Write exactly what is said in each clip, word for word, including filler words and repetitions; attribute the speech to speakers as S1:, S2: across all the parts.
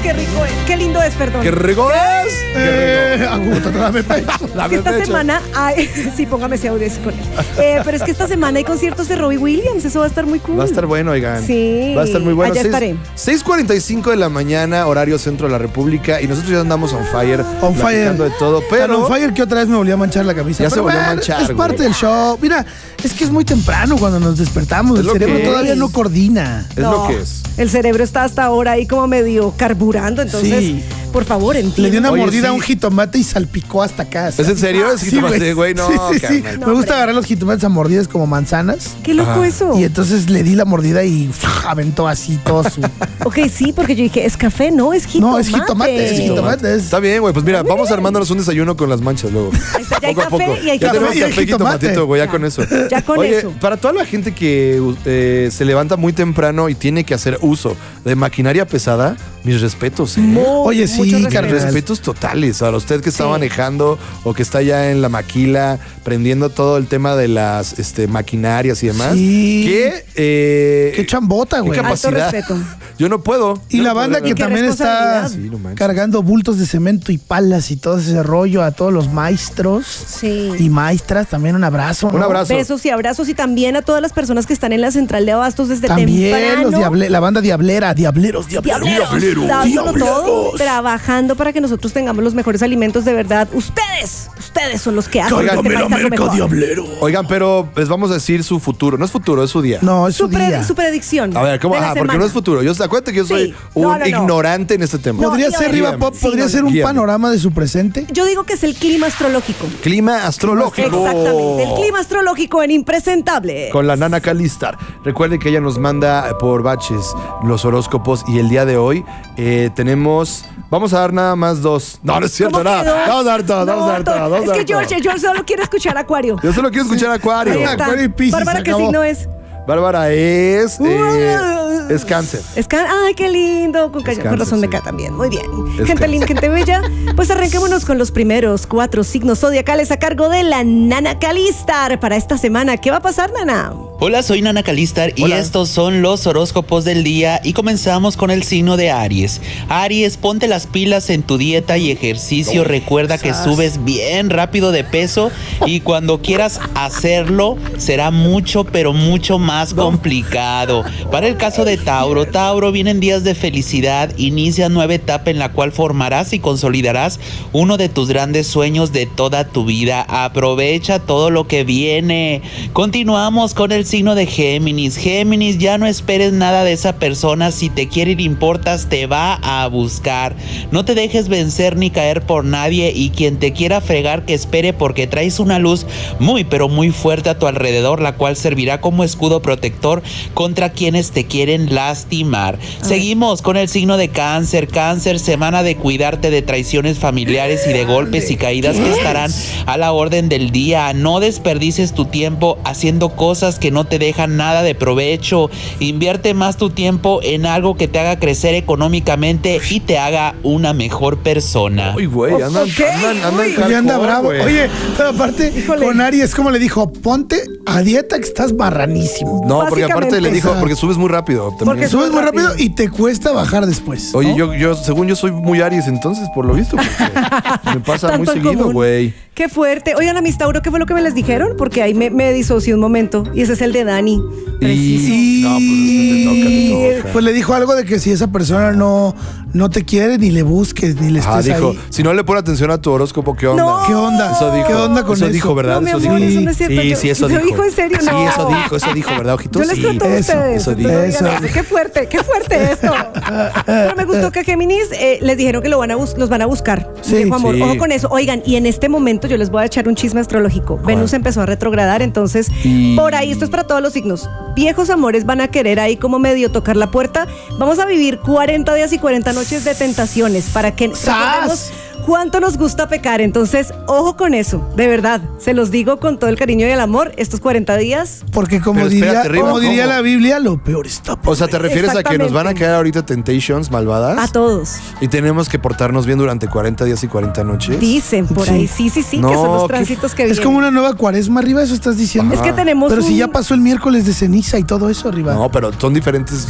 S1: qué rico es. Qué lindo es, perdón.
S2: ¡Qué rico es!
S3: Eh, ¡Qué rico! Dame pecho.
S1: Es que esta semana hay... Sí, póngame ese audio con él. Eh, pero es que esta semana hay conciertos de Robbie Williams. Eso va a estar muy cool.
S2: Va a estar bueno, oigan.
S1: Sí.
S2: Va a estar muy bueno.
S1: Allá estaré.
S2: seis cuarenta y cinco de la mañana, horario centro de la República. Y nosotros ya andamos on fire.
S3: On fire.
S2: De todo, pero...
S3: Tan on fire que otra vez me volvió a manchar la camisa.
S2: Ya
S3: pero
S2: se volvió a
S3: bueno,
S2: manchar,
S3: es
S2: güey.
S3: parte del show. Mira, es que es muy temprano cuando nos despertamos.
S2: Es
S3: El
S2: lo
S3: cerebro
S2: que
S3: todavía
S2: es.
S3: no coordina.
S2: Es lo que es.
S1: El cerebro está hasta ahora ahí como medio carburando. Entonces,
S3: Sí.
S1: por favor, entiende.
S3: Le dio una
S2: Oye,
S3: mordida
S2: sí.
S3: a un jitomate y salpicó hasta acá.
S2: ¿Es en serio? ¿Es
S3: Sí,
S2: jitomate, güey? No,
S3: sí, sí, sí.
S2: carnal.
S1: No,
S3: Me gusta
S1: hombre.
S3: agarrar los jitomates a mordidas como manzanas.
S1: Qué loco
S2: Ajá.
S1: eso.
S3: Y entonces le di la mordida y ¡fua! Aventó así todo su...
S1: Ok, sí, porque yo dije, es café, no, es jitomate.
S3: No, es jitomate, es jitomate. Es...
S2: Está bien, güey. Pues mira, vamos armándonos un desayuno con las manchas luego.
S1: Ahí está, ya hay
S2: Poco a
S1: café
S2: poco.
S1: y hay
S2: Ya
S1: jitomate.
S2: tenemos
S3: Y hay
S2: café y
S3: jitomate.
S2: jitomatito, güey, ya
S1: Ya.
S2: con eso.
S1: Ya con
S2: Oye,
S1: eso.
S2: para toda la gente que eh, se levanta muy temprano y tiene que hacer uso de maquinaria pesada, mis respetos, ¿eh?
S1: Muy,
S3: Oye, sí,
S1: mucho respeto.
S3: carnal.
S2: Respetos totales a usted que está
S1: Sí.
S2: manejando o que está ya en la maquila, prendiendo todo el tema de las este, maquinarias y demás.
S3: Sí.
S2: Que, eh,
S3: Qué chambota,
S2: qué
S3: güey.
S1: Alto
S2: capacidad.
S1: respeto.
S2: Yo no puedo.
S3: Y
S2: Yo
S3: la
S2: no
S3: banda
S2: podría,
S3: que
S2: ¿verdad?
S1: Qué
S3: también está
S1: responsabilidad.
S2: Sí, no manches.
S3: cargando bultos de cemento y palas y todo ese rollo a todos los maestros
S1: Sí.
S3: y maestras, también un abrazo. ¿no?
S2: Un abrazo.
S1: Besos y abrazos y también a todas las personas que están en la central de abastos desde
S3: También
S1: temprano.
S3: los diable- la banda Diablera, Diableros, Diableros.
S1: Diableros, dándolo todo,
S3: Diableros.
S1: trabajando para que nosotros tengamos los mejores alimentos de verdad. Ustedes, ustedes son los que hacen
S3: Cárgame
S1: este
S3: la
S1: país algo
S3: merca,
S1: mejor.
S3: Diablero.
S2: Oigan, pero les vamos a decir su futuro. No es futuro, es su día.
S3: No, es su
S1: Su, pre-
S3: día.
S1: su predicción.
S2: A ver, ¿cómo?
S1: de la
S2: Ajá, porque
S1: semana.
S2: no es futuro. Yo, acuérdate que yo soy
S1: Sí.
S2: un
S1: No, no, no.
S2: ignorante en este tema.
S1: No,
S3: Podría
S1: y
S3: ser
S1: ahora-
S3: Riva Pop,
S1: Sí,
S3: podría
S1: no,
S3: ser
S1: no.
S3: un
S2: Guíame.
S3: panorama de su presente.
S1: Yo digo que es el clima astrológico.
S2: Clima astrológico.
S1: Exactamente, el clima astrológico en Impresentable.
S2: Con la nana Calistar. Recuerde que ella nos manda por baches los horóscopos y el día de hoy eh, tenemos... Vamos a dar nada más dos. No, no es cierto,
S1: ¿Cómo que
S2: nada.
S1: dos?
S2: Vamos a dar todo,
S1: No,
S2: vamos a dar
S1: to-
S2: todo. vamos a
S1: Es
S2: dar
S1: que
S2: todo.
S1: George, George solo quiere escuchar Acuario.
S2: Yo solo quiero escuchar a Acuario.
S1: Ahí está.
S3: Acuario y Piscis,
S1: Bárbara,
S3: se
S1: ¿qué
S3: acabó.
S1: signo es?
S2: Bárbara es... eh, es cáncer.
S1: Es can- Ay, qué lindo. Con, ca-
S2: cáncer,
S1: con razón me
S2: sí.
S1: cae también. Muy bien.
S2: Es
S1: Gente
S2: cáncer.
S1: linda, gente bella. Pues arranquémonos con los primeros cuatro signos zodiacales a cargo de la Nana Calistar para esta semana. ¿Qué va a pasar, Nana?
S4: Hola, soy Nana Calistar y
S2: Hola.
S4: estos son los horóscopos del día y comenzamos con el signo de Aries. Aries, ponte las pilas en tu dieta y ejercicio. Recuerda que subes bien rápido de peso y cuando quieras hacerlo será mucho, pero mucho más complicado. Para el caso de Tauro, Tauro, vienen días de felicidad, inicia nueva etapa en la cual formarás y consolidarás uno de tus grandes sueños de toda tu vida. Aprovecha todo lo que viene. Continuamos con el signo de Géminis. Géminis, ya no esperes nada de esa persona. Si te quiere y le importas, te va a buscar. No te dejes vencer ni caer por nadie, y quien te quiera fregar que espere, porque traes una luz muy pero muy fuerte a tu alrededor, la cual servirá como escudo protector contra quienes te quieren lastimar. Seguimos con el signo de Cáncer. Cáncer, semana de cuidarte de traiciones familiares y de golpes y caídas que estarán a la orden del día. No desperdicies tu tiempo haciendo cosas que no te dejan nada de provecho. Invierte más tu tiempo en algo que te haga crecer económicamente y te haga una mejor persona.
S2: Uy, güey, andan,
S1: Ok,
S2: andan, andan
S1: uy.
S3: Oye, anda
S2: hardcore,
S3: bravo.
S2: güey.
S3: Oye, pero aparte,
S1: Híjole.
S3: con Aries, como le dijo, ponte a dieta que estás marranísimo.
S2: No, porque aparte
S1: Básicamente.
S2: le dijo,
S3: O sea,
S2: porque subes muy rápido. también.
S1: porque
S3: Subes muy
S1: rápido.
S3: rápido y te cuesta bajar después.
S2: Oye,
S3: ¿no?
S2: yo, yo, según yo soy muy Aries, entonces, por lo visto, porque me pasa muy
S1: Tanto en
S2: seguido,
S1: común.
S2: güey.
S1: Qué fuerte. Oigan, a mis Tauro, ¿qué fue lo que me les dijeron? Porque ahí me, me disocié un momento. Y ese es el de Dani. Preciso.
S2: Y... No, pues este te toca, te toca.
S3: Pues le dijo algo de que si esa persona no, no te quiere, ni le busques, ni le
S2: Ah,
S3: estés
S2: dijo,
S3: ahí.
S2: si no le pone atención a tu horóscopo, ¿qué onda?
S1: No.
S3: ¿Qué onda?
S2: Eso dijo.
S3: ¿Qué onda con
S2: eso?
S3: eso?
S2: dijo, ¿verdad?
S1: No, mi
S2: eso
S1: amor,
S2: dijo.
S1: eso no es cierto.
S2: Sí,
S1: Yo-
S2: sí, eso
S1: ¿lo
S2: dijo.
S1: dijo en serio?
S2: Sí,
S1: No.
S2: eso dijo, eso dijo, ¿verdad, ojitos?
S1: Yo les
S2: Sí,
S1: trato a
S3: eso,
S1: ustedes.
S2: eso
S1: entonces,
S2: dijo.
S1: oigan,
S3: Eso.
S1: Qué fuerte, qué fuerte esto. Pero me gustó que Géminis eh, les dijeron que lo van a bus- los van a buscar.
S3: Sí,
S1: Dijo amor.
S2: sí.
S1: Ojo con eso. Oigan, y en este momento yo les voy a echar un chisme astrológico. Venus empezó a retrogradar, entonces
S2: Y-
S1: por ahí, esto es para todos los signos. Viejos amores van a querer ahí como medio tocar la puerta. Vamos a vivir cuarenta días y cuarenta noches de tentaciones para que recordemos cuánto nos gusta pecar. Entonces, ojo con eso, de verdad. Se los digo con todo el cariño y el amor. Estos cuarenta días.
S3: Porque como
S2: Pero
S3: diría,
S2: espérate, Riva,
S3: como diría
S2: ¿cómo?
S3: la Biblia, lo peor está por
S2: O sea, ¿te refieres a que nos van a
S1: Exactamente.
S2: quedar ahorita Temptations malvadas?
S1: A todos.
S2: Y tenemos que portarnos bien durante cuarenta días y cuarenta noches.
S1: Dicen por
S3: Sí.
S1: ahí, sí, sí, sí,
S2: No,
S1: que son los
S2: qué
S1: tránsitos que
S3: Es
S1: vienen.
S3: como una nueva cuaresma arriba, eso estás diciendo.
S1: Es que tenemos
S3: Pero si
S1: un-
S3: ya pasó el miércoles de ceniza y todo eso arriba.
S2: No, pero son diferentes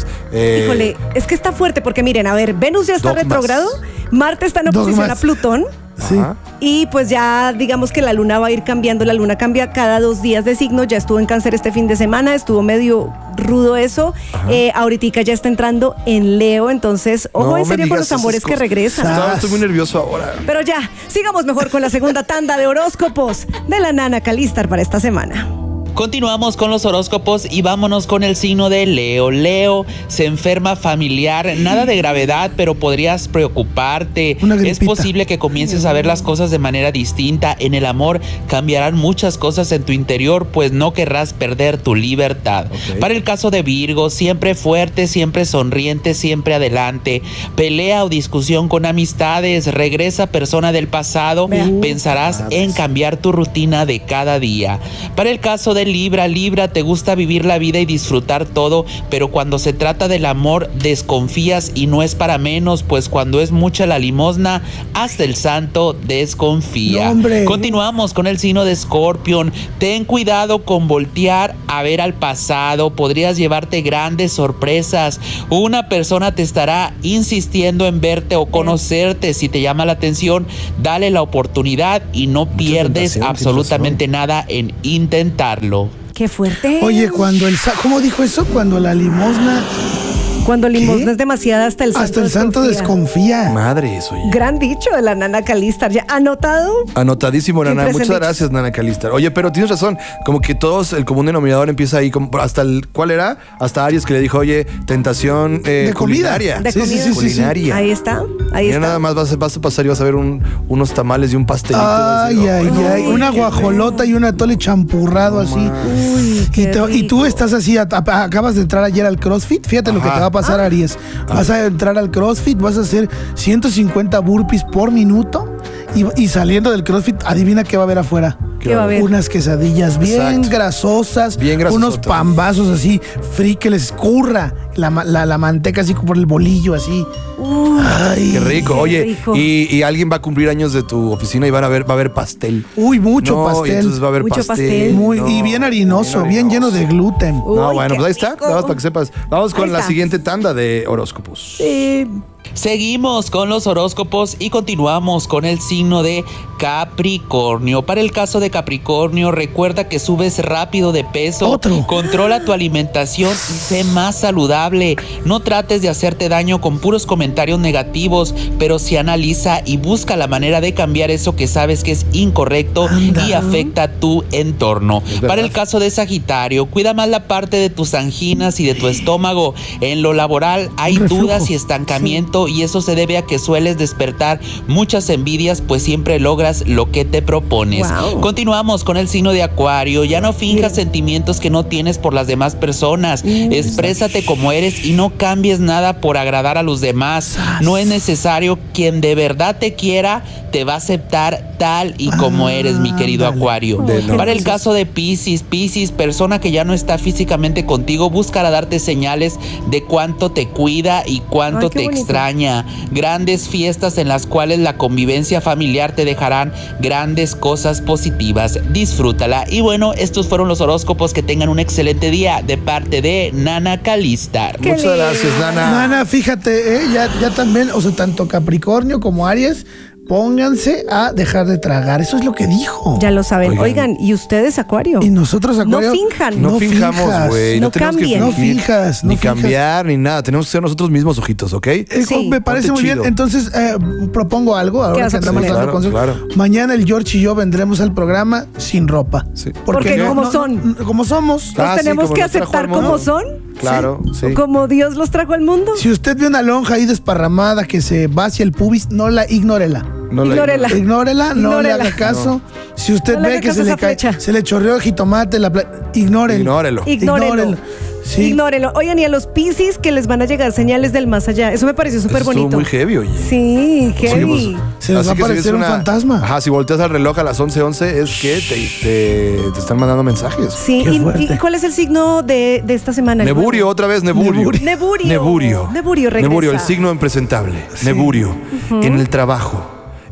S2: Eh,
S1: Híjole, es que está fuerte porque miren, a ver, Venus ya está
S2: Dogmas.
S1: retrógrado, Marte está en oposición
S3: Dogmas.
S1: a Plutón.
S3: Sí.
S2: Ajá.
S1: Y pues ya digamos que la luna va a ir cambiando, la luna cambia cada dos días de signo, ya estuvo en Cáncer este fin de semana, estuvo medio rudo eso, eh, ahorita ya está entrando en Leo, entonces ojo
S2: No
S1: en
S2: me
S1: serio con
S2: digas
S1: los
S2: esas
S1: amores que
S2: cosas.
S1: regresan.
S2: Estaba- Estoy muy nervioso ahora.
S1: Pero ya, sigamos mejor con la segunda tanda de horóscopos de la Nana Calistar para esta semana.
S4: Continuamos con los horóscopos y vámonos con el signo de Leo. Leo, se enferma familiar, nada de gravedad, pero podrías preocuparte.
S3: Una
S4: Es
S3: gripita.
S4: posible que comiences a ver las cosas de manera distinta. En el amor cambiarán muchas cosas en tu interior, pues no querrás perder tu libertad.
S2: Ok.
S4: Para el caso de Virgo, siempre fuerte, siempre sonriente, siempre adelante. Pelea o discusión con amistades, regresa persona del pasado,
S1: Vea.
S4: pensarás en cambiar tu rutina de cada día. Para el caso de Libra, Libra, te gusta vivir la vida y disfrutar todo, pero cuando se trata del amor desconfías y no es para menos, pues cuando es mucha la limosna, hasta el santo desconfía.
S3: No, hombre.
S4: Continuamos con el signo de Escorpión. Ten cuidado con voltear a ver al pasado, podrías llevarte grandes sorpresas. Una persona te estará insistiendo en verte o conocerte. Si te llama la atención, dale la oportunidad y no pierdes
S2: tentación,
S4: absolutamente nada en intentarlo.
S1: Qué fuerte.
S3: Oye, cuando el... sa- ¿Cómo dijo eso? Cuando la limosna...
S1: Cuando limosna
S3: ¿Qué?
S1: es demasiada, hasta el santo
S3: Hasta el santo desconfía.
S2: Madre, eso. oye.
S1: Gran dicho de la Nana Calistar. ¿Ya anotado?
S2: Anotadísimo, Nana.
S1: Siempre
S2: Muchas
S1: se han dicho.
S2: gracias, Nana Calistar. Oye, pero tienes razón. Como que todos, el común denominador empieza ahí, como hasta el, ¿cuál era? Hasta Aries que le dijo, oye, tentación eh,
S3: De comida.
S2: culinaria.
S1: De
S3: Sí, sí,
S1: comida.
S3: sí, sí, sí.
S2: Culinaria.
S1: Ahí está, ahí
S2: Mira,
S1: está.
S2: nada más vas, a- vas a pasar y vas a ver un- unos tamales y un pastelito.
S3: Ay,
S2: así,
S3: ay,
S2: oh,
S3: ay.
S1: Uy,
S3: Una
S1: qué
S3: guajolota y un atole champurrado así.
S1: Uy,
S3: Y,
S1: qué
S3: te- y tú
S1: rico.
S3: estás así, a- a- acabas de entrar ayer al CrossFit. Fíjate lo que
S2: Ajá.
S3: te va a pasar, Aries. Vas a entrar al CrossFit, vas a hacer ciento cincuenta burpees por minuto. Y, y saliendo del CrossFit, adivina qué va a haber afuera.
S1: ¿Qué va a haber?
S3: Unas quesadillas bien
S2: Exacto.
S3: grasosas,
S2: Bien grasosotas.
S3: unos pambazos así, free que les escurra la, ma- la, la manteca así por el bolillo así.
S1: Uy,
S3: Ay,
S2: Qué rico.
S1: Qué
S2: Oye,
S1: rico.
S2: Y, y alguien va a cumplir años de tu oficina y van a ver, va a haber pastel.
S3: Uy, mucho
S2: No, y
S3: pastel.
S2: entonces va a haber
S1: Mucho
S2: pastel.
S1: pastel.
S3: Muy,
S2: No,
S3: y bien harinoso, bien,
S2: harinoso.
S3: lleno de gluten.
S1: Uy,
S2: No, bueno,
S1: qué
S2: pues ahí está.
S1: rico.
S2: Nada más para que sepas. Vamos con
S1: Ahí
S2: la
S1: está.
S2: siguiente tanda de horóscopos.
S1: sí.
S4: Seguimos con los horóscopos y continuamos con el signo de Capricornio. Para el caso de Capricornio, recuerda que subes rápido de peso.
S3: Otro.
S4: Controla tu alimentación y sé más saludable. No trates de hacerte daño con puros comentarios negativos, pero sí analiza y busca la manera de cambiar eso que sabes que es incorrecto
S3: Anda.
S4: y afecta tu entorno.
S2: verdad.
S4: Para el caso de Sagitario, cuida más la parte de tus anginas y de tu estómago. En lo laboral hay
S3: Un reflujo.
S4: dudas y estancamiento y eso se debe a que sueles despertar muchas envidias, pues siempre logras lo que te propones.
S1: Wow.
S4: Continuamos con el signo de Acuario. Ya no finjas sentimientos que no tienes por las demás personas. Exprésate como eres y no cambies nada por agradar a los demás. No es necesario. Quien de verdad te quiera te va a aceptar tal y como eres, mi querido
S3: Ándale.
S4: Acuario.
S2: De no.
S4: Para el caso de Piscis, Piscis, persona que ya no está físicamente contigo, buscará darte señales de cuánto te cuida y cuánto
S1: Ay, qué
S4: te
S1: bonito.
S4: extraña. Grandes fiestas en las cuales la convivencia familiar te dejarán grandes cosas positivas. Disfrútala. Y bueno, estos fueron los horóscopos. Que tengan un excelente día de parte de Nana Calistar.
S1: Qué
S2: Muchas
S1: lindo.
S2: gracias, Nana.
S3: Nana, fíjate, ¿eh? ya, ya también, o sea, tanto Capricornio como Aries, pónganse a dejar de tragar. Eso es lo que dijo.
S1: Ya lo saben.
S2: Oigan.
S1: Oigan, ¿y ustedes, Acuario?
S3: Y nosotros, Acuario,
S1: No finjan.
S2: No,
S3: No
S2: finjamos,
S3: finjas.
S2: güey. No,
S1: No
S2: tenemos
S1: cambien.
S2: que
S3: No
S2: fingir,
S3: finjas, no
S2: ni
S3: finjas.
S2: cambiar, ni nada. Tenemos que ser nosotros mismos, ojitos, ¿ok?
S3: Eh,
S1: Sí.
S3: me parece
S2: Ponte
S3: muy bien.
S2: chido.
S3: Entonces, eh, propongo algo. Ahora
S1: vas
S3: que
S1: a
S3: andamos
S1: proponer?
S3: dando
S2: Claro,
S3: consejos.
S2: claro.
S3: Mañana el George y yo vendremos al programa sin ropa.
S2: Sí.
S1: Porque como son.
S3: Como somos.
S1: Nos
S2: Ah, sí,
S1: tenemos
S2: como
S1: que
S2: nos trajo
S1: aceptar
S2: al mundo.
S1: como son,
S2: Claro, sí.
S1: como Dios los trajo al mundo.
S3: Si usted ve una lonja ahí desparramada que se va hacia el pubis, no la ignórela.
S2: No la-
S1: Ignórela.
S3: Ignórela, no le
S1: Ignórela.
S3: haga caso. Si usted
S1: No le
S3: ve
S1: haga
S3: que
S1: caso
S3: se
S1: a
S3: le
S1: esa
S3: cae,
S1: flecha.
S3: se le chorreó el jitomate, la pla- ignórelo.
S2: Ignórelo.
S1: Ignórelo.
S3: Sí.
S1: Ignórelo. Oigan, y a los Piscis que les van a llegar señales del más allá. Eso me pareció súper
S2: Eso estuvo
S1: bonito.
S2: muy heavy, oye.
S1: Sí,
S2: Sí,
S1: heavy.
S2: pues,
S3: Se les
S2: así
S3: va a
S2: que si
S3: aparecer
S2: ves
S3: un fantasma.
S2: Ajá, si volteas al reloj a las once once es que te, te, te están mandando mensajes.
S1: Sí,
S3: Qué
S1: y,
S3: fuerte.
S1: y cuál es el signo de, de esta semana?
S2: Neburio, otra vez Neburio.
S3: Neburio.
S1: Neburio.
S2: Neburio.
S1: Neburio regresa.
S2: Neburio, el signo impresentable. Neburio. En el trabajo.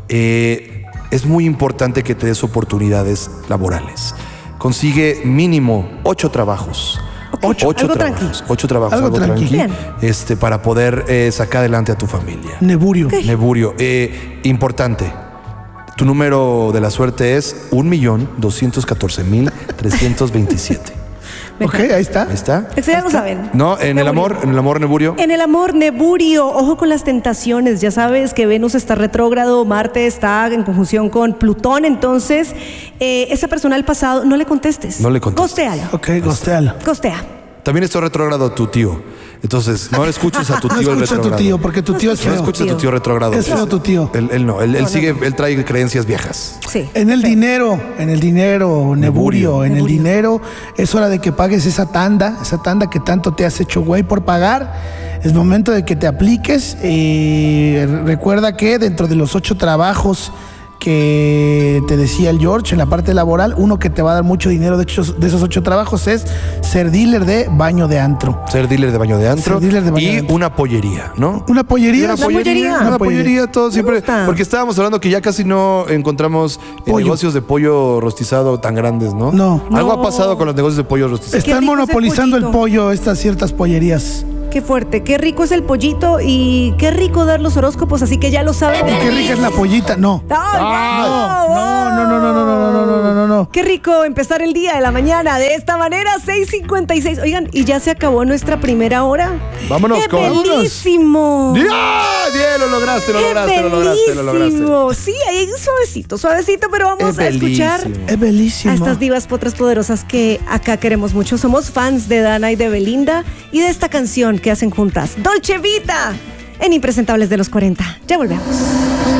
S2: eh, es muy importante que te des oportunidades laborales. Consigue mínimo ocho trabajos.
S3: Ocho.
S2: Ocho
S1: Algo
S2: trabajos.
S1: tranqui.
S2: Ocho trabajos,
S3: Algo
S2: algo,
S3: tranqui.
S2: tranqui.
S1: Bien.
S2: Este, para poder eh, sacar adelante a tu familia.
S3: Neburio.
S2: Neburio, eh, importante. Tu número de la suerte es un millón doscientos catorce mil trescientos veintisiete.
S3: Ok, ahí está.
S2: ¿Ahí está?
S1: Eso ya lo saben.
S2: No, en el
S1: Neburio.
S2: amor, en el amor, Neburio.
S1: En el amor, Neburio, ojo con las tentaciones. Ya sabes que Venus está retrógrado, Marte está en conjunción con Plutón. Entonces, eh, esa persona del pasado, no le contestes.
S2: No le contestes.
S1: Gostéala.
S3: Ok, gostealo.
S1: Gostea.
S2: También está retrógrado tu tío. Entonces, no escuches a tu
S3: No
S2: tío el
S3: escucha a tu
S2: retrógrado.
S3: tío, porque tu tío es
S2: No
S3: feo.
S2: escuches a tu tío retrógrado.
S3: Es feo tu tío.
S2: Él, él no, él, él
S1: No, no,
S2: sigue,
S1: no.
S2: él trae creencias viejas.
S1: Sí.
S3: En el dinero, en el dinero, Neburio, en el
S1: Neburio.
S3: dinero, es hora de que pagues esa tanda, esa tanda que tanto te has hecho güey por pagar. Es momento de que te apliques. Eh, recuerda que dentro de los ocho trabajos que te decía el George en la parte laboral, uno que te va a dar mucho dinero de, hecho, de esos ocho trabajos es ser dealer de baño de antro.
S2: Ser dealer de baño de antro.
S3: Ser dealer de baño
S2: y
S3: de antro.
S2: una pollería, ¿no?
S3: Una pollería.
S2: Una
S1: La
S2: pollería,
S1: pollería.
S2: una pollería, todo
S1: Me
S2: siempre.
S1: gusta.
S2: Porque estábamos hablando que ya casi no encontramos eh,
S3: Pollo.
S2: negocios de pollo rostizado tan grandes, ¿no?
S3: No.
S2: Algo
S1: No.
S2: ha pasado con los negocios de pollo rostizado.
S1: Qué
S3: Están
S1: rico ese
S3: monopolizando el
S1: pollito.
S3: pollo estas ciertas pollerías.
S1: Qué fuerte, qué rico es el pollito y qué rico dar los horóscopos, así que ya lo saben.
S3: Y qué rica es la pollita. No.
S1: ¡Ay, wow,
S3: No, no, no, no, no, no, no, no, no, no, no, no.
S1: Qué rico empezar el día de la mañana de esta manera, seis cincuenta y seis. Oigan, y ya se acabó nuestra primera hora.
S2: Vámonos
S1: ¡Qué
S2: con-
S1: bellísimo!
S2: ¡Ya! Bien, lo lograste, lo
S1: ¡Qué
S2: lograste, lo lograste, lo lograste.
S1: bellísimo! Sí, ahí suavecito, suavecito, pero vamos
S2: Es
S1: a escuchar
S2: bellísimo.
S3: Es bellísimo.
S1: a estas divas potras poderosas que acá queremos mucho. Somos fans de Dana y de Belinda y de esta canción que hacen juntas, Dolce Vita, en Impresentables de los cuarenta. Ya volvemos.